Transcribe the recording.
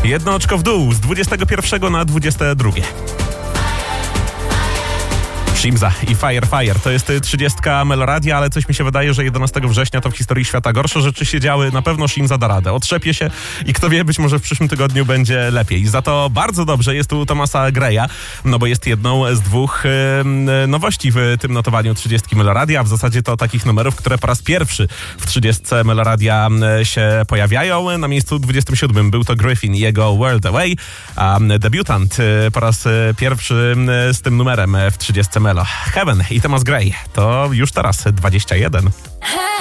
Jedno oczko w dół z 21 na 22. Shimza i Fire. To jest 30 Meloradia, ale coś mi się wydaje, że 11 września to w historii świata gorsze rzeczy się działy. Na pewno Shimza da radę. Otrzepie się i kto wie, być może w przyszłym tygodniu będzie lepiej. Za to bardzo dobrze jest u Thomasa Greya, no bo jest jedną z dwóch nowości w tym notowaniu 30 Meloradia. W zasadzie to takich numerów, które po raz pierwszy w 30 Meloradia się pojawiają. Na miejscu 27 był to Griffin i jego World Away, a debiutant po raz pierwszy z tym numerem w 30 Melo. Heaven i Thomas Gray to już teraz 21.